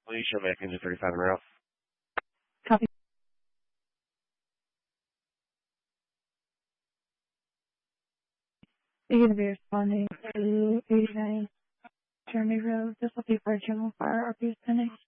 Please show back into 35 Monroe. Copy. You're going to be responding to 89 Jeremy Road. This will be for a general fire RP pending.